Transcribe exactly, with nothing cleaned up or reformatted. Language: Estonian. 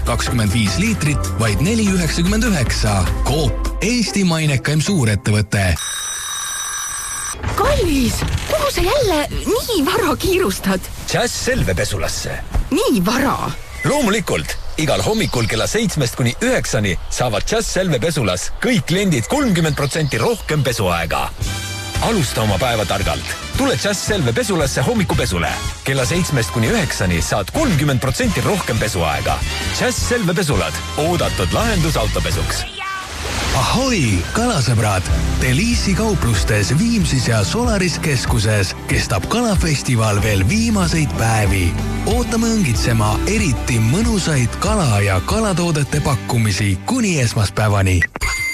kakskümmend viis liitrit, vaid neli üheksakümmend üheksa. Coop, Eesti mainekaim suurettevõte. Kallis, kuhu sa jälle nii vara kiirustad? Jazz Selve pesulasse. Nii vara? Loomulikult, igal hommikul kella seitsmest kuni üheksani saavad Jazz Selve pesulas kõik kliendid kolmkümmend protsenti rohkem pesuaega. Alusta oma päeva targalt. Tule Jazz Selve pesulasse hommikupesule. Kella seitsmest kuni üheksani saad kolmkümmend protsenti rohkem pesuaega. Jazz Selve pesulad. Oodatud lahendus autopesuks. Ahoi, kalasõbrad! Deliisi kauplustes Viimsis ja Solaris keskuses kestab kalafestival veel viimaseid päevi. Ootame õngitsema eriti mõnusaid kala- ja kalatoodete pakkumisi kuni esmaspäevani.